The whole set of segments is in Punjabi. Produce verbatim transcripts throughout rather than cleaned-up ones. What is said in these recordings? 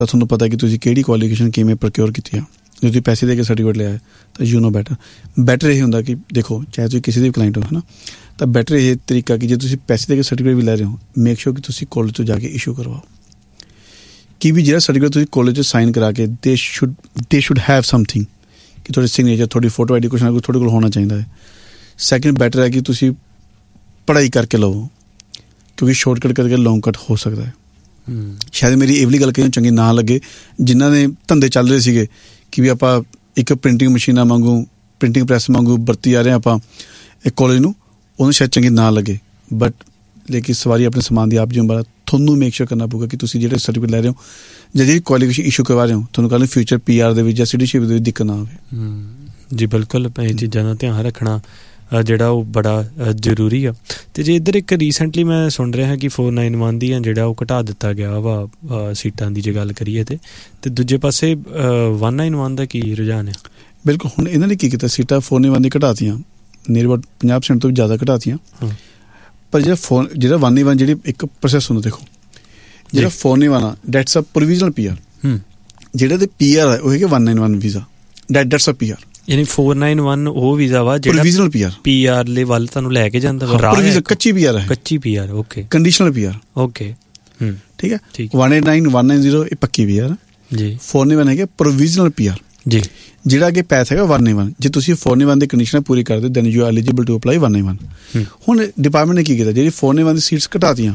ਤਾਂ ਤੁਹਾਨੂੰ ਪਤਾ ਕਿ ਤੁਸੀਂ ਕਿਹੜੀ ਕੁਆਲੀਫਿਕੇਸ਼ਨ ਕਿਵੇਂ ਪ੍ਰੋਕਿਓਰ ਕੀਤੀ ਆ। ਜੇ ਤੁਸੀਂ ਪੈਸੇ ਦੇ ਕੇ ਸਰਟੀਫਿਕੇਟ ਲਿਆ ਤਾਂ ਯੂ ਨੋ ਬੈਟਰ ਬੈਟਰ ਇਹ ਹੁੰਦਾ ਕਿ ਦੇਖੋ ਚਾਹੇ ਤੁਸੀਂ ਕਿਸੇ ਦੇ ਵੀ ਕਲਾਇੰਟ ਹੋ ਹੈ ਨਾ, ਤਾਂ ਬੈਟਰ ਇਹ ਤਰੀਕਾ ਕਿ ਜੇ ਤੁਸੀਂ ਪੈਸੇ ਦੇ ਕੇ ਸਰਟੀਫਿਕੇਟ ਵੀ ਲੈ ਰਹੇ ਹੋ, ਮੇਕ ਸ਼ੋਰ ਕਿ ਤੁਸੀਂ ਕਾਲਜ ਤੋਂ ਜਾ ਕੇ ਇਸ਼ੂ ਕਰਵਾਓ, ਕਿ ਵੀ ਜਿਹੜਾ ਸਰਟੀਫਿਕੇਟ ਤੁਸੀਂ ਕਾਲਜ 'ਚ ਸਾਈਨ ਕਰਾ ਕੇ ਦੇ ਸ਼ੁੱਡ ਦੇ ਸ਼ੁੱਡ ਹੈਵ ਸਮਥਿੰਗ ਕਿ ਤੁਹਾਡੀ ਸਿਗਨੇਚਰ, ਤੁਹਾਡੀ ਫੋਟੋ ਆਈ ਡੀ ਕੁਛ ਨਾ ਕੁਛ ਤੁਹਾਡੇ ਕੋਲ ਹੋਣਾ ਚਾਹੀਦਾ ਹੈ। ਸੈਕਿੰਡ ਬੈਟਰ ਹੈ ਕਿ ਤੁਸੀਂ ਪੜ੍ਹਾਈ ਕਰਕੇ ਲਵੋ, ਕਿਉਂਕਿ ਸ਼ਾਰਟਕਟ ਕਰਕੇ ਲੌਂਗ ਕੱਟ ਹੋ ਸਕਦਾ ਹੈ। ਸ਼ਾਇਦ ਮੇਰੀ ਇਹ ਵਾਲੀ ਗੱਲ ਕਹੀ ਚੰਗੀ ਨਾ ਲੱਗੇ ਜਿਨ੍ਹਾਂ ਦੇ ਧੰਦੇ ਚੱਲ ਰਹੇ ਸੀਗੇ ਕਿ ਵੀ ਆਪਾਂ ਇੱਕ ਪ੍ਰਿੰਟਿੰਗ ਮਸ਼ੀਨਾਂ ਵਾਂਗੂ ਪ੍ਰਿੰਟਿੰਗ ਪ੍ਰੈਸ ਵਾਂਗੂ ਵਰਤੀ ਜਾ ਰਹੇ ਆਪਾਂ ਇਹ ਕਾਲਜ ਨੂੰ, ਉਹਨੂੰ ਸ਼ਾਇਦ ਚੰਗੀ ਨਾ ਲੱਗੇ। ਬਟ ਲੇਕਿਨ ਸਵਾਰੀ ਆਪਣੇ ਸਮਾਨ ਦੀ ਆਪ ਜ਼ਿੰਮੇਵਾਰ, ਤੁਹਾਨੂੰ ਮੇਕ ਸ਼ੋਰ ਕਰਨਾ ਪਊਗਾ ਕਿ ਤੁਸੀਂ ਜਿਹੜੇ ਸਰਟੀਫਿਕੇਟ ਲੈ ਰਹੇ ਹੋ ਜਾਂ ਜਿਹੜੀ ਕੁਆਲੀਫਿਕੇਸ਼ਨ ਇਸ਼ੂ ਕਰਵਾ ਰਹੇ ਹੋ, ਤੁਹਾਨੂੰ ਕੱਲ੍ਹ ਫਿਊਚਰ ਪੀ ਆਰ ਦੇ ਵਿੱਚ ਜਾਂ ਸਿਟੀਜ਼ਨਸ਼ਿਪ ਦੇ ਵਿੱਚ ਦਿੱਕਤ ਨਾ ਆਵੇ। ਜੀ ਬਿਲਕੁਲ, ਇਹ ਚੀਜ਼ਾਂ ਦਾ ਧਿਆਨ ਰੱਖਣਾ ਜਿਹੜਾ ਉਹ ਬੜਾ ਜ਼ਰੂਰੀ ਆ। ਅਤੇ ਜੇ ਇੱਧਰ ਇੱਕ ਰੀਸੈਂਟਲੀ ਮੈਂ ਸੁਣ ਰਿਹਾ ਕਿ ਫੋਰ ਨਾਈਨ ਵਨ ਦੀਆਂ ਜਿਹੜਾ ਉਹ ਘਟਾ ਦਿੱਤਾ ਗਿਆ ਵਾ ਸੀਟਾਂ ਦੀ ਜੇ ਗੱਲ ਕਰੀਏ ਤਾਂ, ਅਤੇ ਦੂਜੇ ਪਾਸੇ ਵਨ ਨਾਈਨ ਵਨ ਦਾ ਕੀ ਰੁਝਾਨ ਹੈ? ਬਿਲਕੁਲ, ਹੁਣ ਇਹਨਾਂ ਨੇ ਕੀ ਕੀਤਾ, ਸੀਟਾਂ four nine one the ਘਟਾਤੀਆਂ, near about ਪੰਜਾਹ ਪਰਸੈਂਟ ਤੋਂ ਵੀ ਜ਼ਿਆਦਾ ਘਟਾਤੀਆਂ। ਪਰ ਜਿਹੜਾ ਫੋਰ ਜਿਹੜਾ ਵਨ ਨਾਈਨ ਵਨ ਜਿਹੜੀ ਇੱਕ ਪ੍ਰੋਸੈਸ ਹੁੰਦਾ, ਦੇਖੋ ਜਿਹੜਾ ਫੋਰ ਨਾਈਨ ਵਨ ਆ that's a provisional P R, ਜਿਹੜਾ ਤੇ ਪੀ ਆਰ ਹੈ ਉਹ ਹੈਗੇ one nine one visa, that that's a P R. ਯਾਨੀ ਫੋਰ ਨਾਈਨ ਵਨ ਉਹ ਵੀਜ਼ਾ ਵਾ ਜਿਹੜਾ provisional P R P R ਦੇ ਵੱਲ ਤੁਹਾਨੂੰ ਲੈ ਕੇ ਜਾਂਦਾ ਵਾ, ਕੱਚੀ ਪੀ ਆਰ ਹੈ, ਕੱਚੀ P R, okay, conditional P R, okay, ਠੀਕ ਹੈ। One eight nine one nine zero ਇਹ ਪੱਕੀ ਪੀ ਆਰ ਜੀ, ਫੋਰ ਨਾਈਨ ਵਨ ਹੈਗੇ ਪ੍ਰੋਵੀਜ਼ਨਲ ਪੀ ਆਰ ਜੀ, ਜਿਹੜਾ ਅੱਗੇ ਪੈਥ ਹੈਗਾ ਵਨ ਨਾਈਨ ਵਨ। ਜੇ ਤੁਸੀਂ ਫੋਰ ਨਾਈਨ ਵਨ ਦੀ ਕੰਡੀਸ਼ਨਾਂ ਪੂਰੀ ਕਰਦੇ then you are eligible to apply one nine one. ਹੁਣ ਡਿਪਾਰਟਮੈਂਟ ਨੇ ਕੀ ਕੀਤਾ, ਜਿਹੜੀ ਫੋਰ ਨਾਈਨ ਵਨ ਦੀ ਸੀਟਸ ਘਟਾਤੀਆਂ,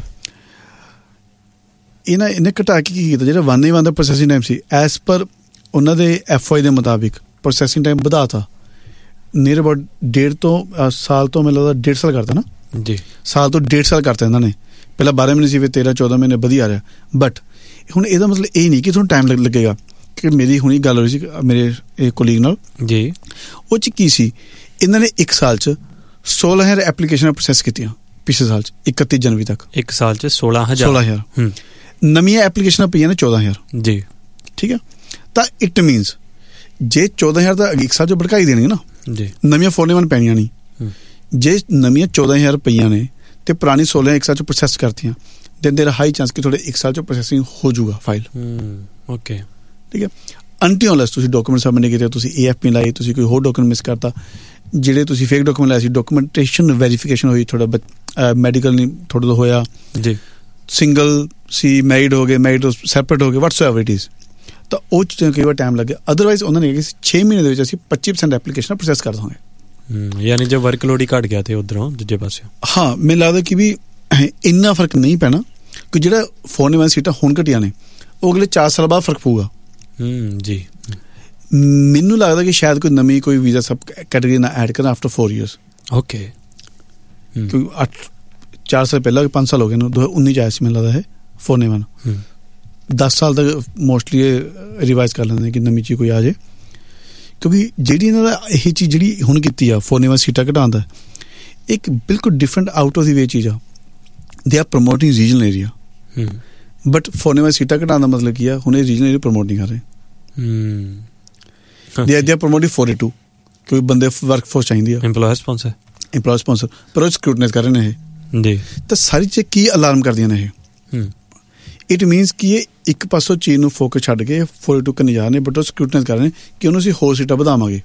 ਇਹਨਾਂ ਇਹਨੇ ਘਟਾ ਕੇ ਕੀ ਕੀਤਾ, ਜਿਹੜਾ ਵਨ ਨਾਈਨ ਵਨ ਦਾ ਪ੍ਰੋਸੈਸਿੰਗ ਟਾਈਮ ਸੀ ਐਜ਼ ਪਰ ਉਹਨਾਂ ਦੇ ਐਫ ਆਈ ਦੇ ਮੁਤਾਬਿਕ ਪ੍ਰੋਸੈਸਿੰਗ ਟਾਈਮ ਵਧਾ ਤਾ ਨੀਅਰ ਅਬਾਊਟ ਡੇਢ ਤੋਂ ਸਾਲ ਤੋਂ ਮੈਨੂੰ ਲੱਗਦਾ ਡੇਢ ਸਾਲ ਕਰਤਾ ਨਾ ਜੀ, ਸਾਲ ਤੋਂ ਡੇਢ ਸਾਲ ਕਰਤਾ ਇਹਨਾਂ ਨੇ। ਪਹਿਲਾਂ ਬਾਰਾਂ ਮਹੀਨੇ ਸੀ, ਫਿਰ ਤੇਰਾਂ ਚੌਦਾਂ ਮਹੀਨੇ ਵਧੀਆ ਰਿਹਾ। ਬਟ ਹੁਣ ਇਹਦਾ ਮਤਲਬ ਇਹ ਨਹੀਂ ਕਿ ਤੁਹਾਨੂੰ ਟਾਈਮ ਲੱਗੇਗਾ, ਕਿ ਮੇਰੀ ਹੁਣੀ ਗੱਲ ਹੋ ਰਹੀ ਸੀ ਮੇਰੇ ਕੋਲੀਗ ਨਾਲ ਜੀ, ਉਹ 'ਚ ਕੀ ਸੀ, ਇਹਨਾਂ ਨੇ ਇੱਕ ਸਾਲ 'ਚ ਸੋਲਾਂ ਹਜ਼ਾਰ ਐਪਲੀਕੇਸ਼ਨਾਂ ਪ੍ਰੋਸੈਸ ਕੀਤੀਆਂ ਪਿਛਲੇ ਸਾਲ 'ਚ ਇਕੱਤੀ ਜਨਵਰੀ ਤੱਕ। ਇੱਕ ਸਾਲ 'ਚ ਸੋਲਾਂ ਹਜ਼ਾਰ ਸੋਲਾਂ ਹਜ਼ਾਰ ਨਵੀਆਂ ਐਪਲੀਕੇਸ਼ਨਾਂ ਪਈਆਂ ਨੇ ਚੌਦਾਂ ਹਜ਼ਾਰ ਜੀ, ਠੀਕ ਹੈ। ਤਾਂ ਇਟ ਮੀਨਸ ਜੇ ਚੌਦਾਂ ਹਜ਼ਾਰ ਦਾ ਇੱਕ ਸਾਲ 'ਚ ਭੜਕਾਈ ਦੇਣਗੇ ਨਾ ਜੀ, ਨਵੀਆਂ ਫੋਰ ਨਾਈਨ ਵਨ ਪੈਣੀਆਂ ਨਹੀਂ। ਜੇ ਨਵੀਆਂ ਚੌਦਾਂ ਹਜ਼ਾਰ ਪਈਆਂ ਨੇ ਤੇ ਪੁਰਾਣੀ ਸੋਲਾਂ ਇੱਕ ਸਾਲ 'ਚ ਪ੍ਰੋਸੈਸ ਕਰਤੀਆਂ, ਦੈਨ ਦੇਰ ਹਾਈ ਚਾਂਸ ਕਿ ਤੁਹਾਡੇ ਇੱਕ ਸਾਲ 'ਚ ਪ੍ਰੋਸੈਸਿੰਗ ਹੋ ਜਾਊਗਾ ਫਾਈਲ, ਓਕੇ, ਠੀਕ ਹੈ। ਅੰਟਿਲ ਅਨਲੈਸ ਤੁਸੀਂ ਡਾਕੂਮੈਂਟ ਸਬਮਿਟ ਨਹੀਂ ਕੀਤੇ, ਤੁਸੀਂ ਏ ਐਫ ਪੀ ਲਾਈ, ਤੁਸੀਂ ਕੋਈ ਹੋਰ ਡਾਕੂਮੈਂਟ ਮਿਸ ਕਰਤਾ, ਜਿਹੜੇ ਤੁਸੀਂ ਫੇਕ ਡਾਕੂਮੈਂਟ ਲਾਏ ਸੀ, ਡਾਕੂਮੈਂਟੇਸ਼ਨ ਵੈਰੀਫਿਕੇਸ਼ਨ ਹੋਈ, ਤੁਹਾਡਾ ਮੈਡੀਕਲ ਨਹੀਂ ਤੁਹਾਡੇ ਤੋਂ ਹੋਇਆ ਜੀ, ਸਿੰਗਲ ਸੀ, ਮੈਰਿਡ ਹੋ ਗਏ, ਮੈਰਿਡ ਸੈਪਰੇਟ ਹੋ ਗਏ, ਵਟਸ ਐਵਰ ਇਟ ਇਜ਼, ਤਾਂ ਉਹ ਚੀਜ਼ਾਂ ਕਈ ਵਾਰ ਟਾਈਮ ਲੱਗਿਆ। ਅਦਰਵਾਈਜ਼ ਉਹਨਾਂ ਨੇ ਕਿਹਾ ਕਿ ਛੇ ਮਹੀਨੇ ਦੇ ਵਿੱਚ ਅਸੀਂ ਪੱਚੀ ਪਰਸੈਂਟ ਐਪਲੀਕੇਸ਼ਨਾਂ ਪ੍ਰੋਸੈਸ ਕਰ ਦਾਂਗੇ। ਯਾਨੀ ਜੇ ਵਰਕਲੋਡ ਹੀ ਘੱਟ ਗਿਆ ਤੇ ਉੱਧਰੋਂ ਦੂਜੇ ਪਾਸੇ ਹਾਂ ਮੈਨੂੰ ਲੱਗਦਾ ਕਿ ਵੀ ਇੰਨਾ ਫਰਕ ਨਹੀਂ ਪੈਣਾ, ਕਿ ਜਿਹੜਾ ਫੋਰ ਨਾਈਨ ਵਨ ਸੀਟਾਂ ਹੁਣ ਘਟੀਆਂ ਨੇ ਉਹ ਅਗਲੇ ਚਾਰ ਸਾਲ ਬਾਅਦ ਫਰਕ ਪਊਗਾ ਜੀ। ਮੈਨੂੰ ਲੱਗਦਾ ਕਿ ਸ਼ਾਇਦ ਕੋਈ ਨਵੀਂ ਕੋਈ ਵੀਜ਼ਾ ਸਬ ਕੈਟੇਗਰੀ ਨਾ ਐਡ ਕਰਨ ਆਫਟਰ ਫੋਰ ਈਅਰਸ, ਓਕੇ, ਕਿਉਂਕਿ ਅੱਠ ਚਾਰ ਸਾਲ ਪਹਿਲਾਂ ਪੰਜ ਸਾਲ ਹੋ ਗਏ ਨੇ, ਦੋ ਹਜ਼ਾਰ ਉੱਨੀ 'ਚ ਆਇਆ ਸੀ ਮੈਨੂੰ ਲੱਗਦਾ ਹੈ ਫੋਰ ਨਾਈਨ ਵਨ। ਦਸ ਸਾਲ ਤੱਕ ਮੋਸਟਲੀ ਇਹ ਰਿਵਾਈਜ਼ ਕਰ ਲੈਂਦੇ ਕਿ ਨਵੀਂ ਚੀਜ਼ ਕੋਈ ਆ ਜਾਏ, ਕਿਉਂਕਿ ਜਿਹੜੀ ਇਹਨਾਂ ਦਾ ਇਹ ਚੀਜ਼ ਜਿਹੜੀ ਹੁਣ ਕੀਤੀ ਆ ਫੋਰ ਨਾਈਨ ਵਨ ਸੀਟਾਂ ਘਟਾਉਣ ਦਾ, ਇੱਕ ਬਿਲਕੁਲ ਡਿਫਰੈਂਟ ਆਊਟ ਆਫ ਦੀ ਵੇ ਚੀਜ਼ ਆ। They are ਪ੍ਰਮੋਟਿੰਗ regional area, but four nine one ਸੀਟਾਂ ਘਟਾਉਣ ਦਾ ਮਤਲਬ ਕੀ ਆ, ਹੁਣ ਇਹ ਰੀਜਨਲ ਏਰੀਆ ਪ੍ਰਮੋਟ ਨਹੀਂ ਕਰ ਰਹੇ, ਦੇ they are ਪ੍ਰਮੋਟਿੰਗ four A to, ਕੋਈ ਬੰਦੇ ਵਰਕ ਫੋਰਸ ਚਾਹੀਦੀ ਆ, ਇੰਪਲੋਇਰ ਸਪਾਂਸਰ ਇੰਪਲੋਇਰ ਸਪਾਂਸਰ ਪਰ ਉਹ ਸਕਰੂਟਨਾਈਜ਼ ਕਰ ਰਹੇ ਨੇ ਇਹ ਜੀ। ਤਾਂ ਸਾਰੀ ਚੀਜ਼ ਕੀ ਅਲਾਰਮ ਕਰਦੀਆਂ ਨੇ ਇਹ, ਇਟ ਮੀਨਸ ਕਿ ਇਹ ਇੱਕ ਪਾਸੋਂ ਚੀਜ਼ ਨੂੰ ਫੋਕਸ ਛੱਡ ਕੇ ਫੋਰ ਟੂ ਕਰਨੀ ਜਾ ਰਹੇ, ਬਟ ਉਹ ਸਕਰੂਟਨਾਈਜ਼ ਕਰ ਰਹੇ ਕਿ ਉਹਨੂੰ ਅਸੀਂ ਹੋਰ ਸੀਟਾਂ ਵਧਾਵਾਂਗੇ।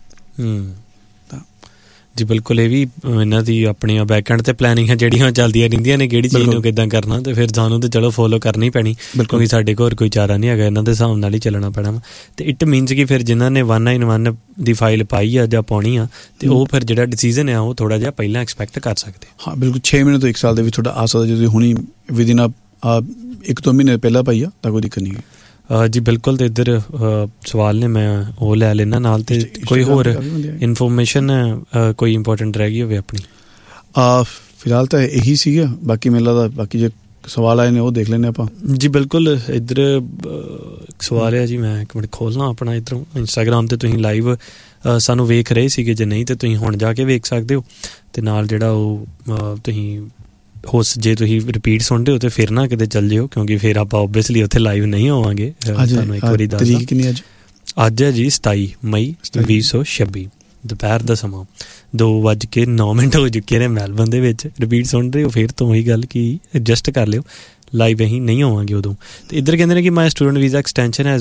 ਜੀ ਬਿਲਕੁਲ, ਇਹ ਵੀ ਇਹਨਾਂ ਦੀ ਆਪਣੀਆਂ ਬੈਕਐਂਡ ਤੇ ਪਲੈਨਿੰਗ ਹੈ ਜਿਹੜੀਆਂ ਚੱਲਦੀਆਂ ਰਹਿੰਦੀਆਂ ਨੇ, ਕਿਹੜੀ ਚੀਜ਼ ਨੂੰ ਕਿੱਦਾਂ ਕਰਨਾ, ਤੇ ਫਿਰ ਸਾਨੂੰ ਤਾਂ ਚਲੋ ਫੋਲੋ ਕਰਨੀ ਪੈਣੀ, ਕਿਉਂਕਿ ਸਾਡੇ ਕੋਲ ਕੋਈ ਚਾਰਾ ਨਹੀਂ ਹੈਗਾ, ਇਹਨਾਂ ਦੇ ਹਿਸਾਬ ਨਾਲ ਹੀ ਚੱਲਣਾ ਪੈਣਾ ਵਾ। ਤੇ ਇਟ ਮੀਨਸ ਕਿ ਫਿਰ ਜਿਨ੍ਹਾਂ ਨੇ ਵਨ ਨਾਈਨ ਵਨ ਦੀ ਫਾਈਲ ਪਾਈ ਆ ਜਾਂ ਪਾਉਣੀ ਆ, ਤੇ ਉਹ ਫਿਰ ਜਿਹੜਾ ਡਿਸੀਜ਼ਨ ਆ ਉਹ ਥੋੜ੍ਹਾ ਜਿਹਾ ਪਹਿਲਾਂ ਐਕਸਪੈਕਟ ਕਰ ਸਕਦੇ। ਹਾਂ ਬਿਲਕੁਲ, ਛੇ ਮਹੀਨੇ ਤੋਂ ਇੱਕ ਸਾਲ ਦੇ ਵਿੱਚ ਤੁਹਾਡਾ ਆ ਸਕਦਾ, ਜੇ ਤੁਸੀਂ ਹੁਣੀ ਵਿਦਿਨ ਆ ਇੱਕ ਦੋ ਮਹੀਨੇ ਪਹਿਲਾਂ ਪਾਈ ਆ ਤਾਂ ਕੋਈ ਦਿੱਕਤ ਨਹੀਂ ਹੈ ਜੀ। ਬਿਲਕੁਲ, ਤੇ ਇੱਧਰ ਸਵਾਲ ਨੇ ਮੈਂ ਉਹ ਲੈ ਲੈਣਾ ਨਾਲ, ਤੇ ਕੋਈ ਹੋਰ ਇਨਫੋਰਮੇਸ਼ਨ ਕੋਈ ਇੰਪੋਰਟੈਂਟ ਰਹਿ ਗਈ ਹੋਵੇ ਆਪਣੀ? ਫਿਲਹਾਲ ਤਾਂ ਇਹੀ ਸੀਗਾ, ਬਾਕੀ ਮੈਨੂੰ ਲੱਗਦਾ ਬਾਕੀ ਜੇ ਸਵਾਲ ਆਏ ਨੇ ਉਹ ਦੇਖ ਲੈਂਦੇ ਆਪਾਂ ਜੀ। ਬਿਲਕੁਲ, ਇੱਧਰ ਇੱਕ ਸਵਾਲ ਹੈ ਜੀ, ਮੈਂ ਇੱਕ ਮਿੰਟ ਖੋਲ੍ਹਣਾ ਆਪਣਾ ਇੱਧਰੋਂ ਇੰਸਟਾਗ੍ਰਾਮ 'ਤੇ ਤੁਸੀਂ ਲਾਈਵ ਸਾਨੂੰ ਵੇਖ ਰਹੇ ਸੀਗੇ, ਜੇ ਨਹੀਂ ਤਾਂ ਤੁਸੀਂ ਹੁਣ ਜਾ ਕੇ ਵੇਖ ਸਕਦੇ ਹੋ, ਅਤੇ ਨਾਲ ਜਿਹੜਾ ਉਹ ਤੁਸੀਂ ਹੋ ਜੇ ਤੁਸੀਂ ਰਿਪੀਟ ਸੁਣਦੇ ਹੋ ਤਾਂ ਫਿਰ ਨਾ ਕਿਤੇ ਚੱਲ ਜਿਓ, ਕਿਉਂਕਿ ਫਿਰ ਆਪਾਂ ਓਬਵੀਅਸਲੀ ਉੱਥੇ ਲਾਈਵ ਨਹੀਂ ਹੋਵਾਂਗੇ। ਤੁਹਾਨੂੰ ਇੱਕ ਵਾਰੀ ਦੱਸ ਦਿੰਦਾ, ਅੱਜ ਅੱਜ ਹੈ ਜੀ ਸਤਾਈ ਮਈ ਵੀਹ ਸੌ ਛੱਬੀ, ਦੁਪਹਿਰ ਦਾ ਸਮਾਂ, ਦੋ ਵੱਜ ਕੇ ਨੌ ਮਿੰਟ ਹੋ ਚੁੱਕੇ ਨੇ ਮੈਲਬਰਨ ਦੇ ਵਿੱਚ। ਰਿਪੀਟ ਸੁਣ ਰਹੇ ਹੋ ਫਿਰ ਤੋਂ ਉਹੀ ਗੱਲ ਕਿ ਐਡਜਸਟ ਕਰ ਲਿਓ, ਲਾਈਵ ਅਸੀਂ ਨਹੀਂ ਹੋਵਾਂਗੇ ਉਦੋਂ। ਤੇ ਇੱਧਰ ਕਹਿੰਦੇ ਨੇ ਕਿ ਮਾਈ ਸਟੂਡੈਂਟ ਵੀਜ਼ਾ ਐਕਸਟੈਂਸ਼ਨ ਹੈਜ਼